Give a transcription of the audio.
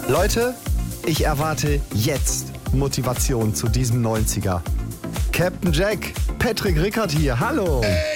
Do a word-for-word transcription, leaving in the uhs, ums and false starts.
Leute, ich erwarte jetzt Motivation zu diesem neunziger. Captain Jack, Patrick Rickard hier, hallo.